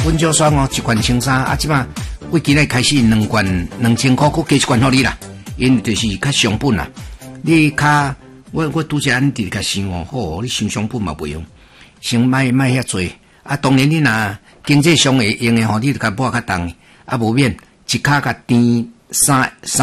粉椒霜哦，一罐青衫啊，即摆过今日开始2罐2000块，佮加一罐互你啦，因就是较上本啦。你较我拄则安直甲想哦，好，你想上本嘛袂用，先买遐济啊。当然你若经济上会用诶吼，你就甲买较重，啊无免一卡甲甜3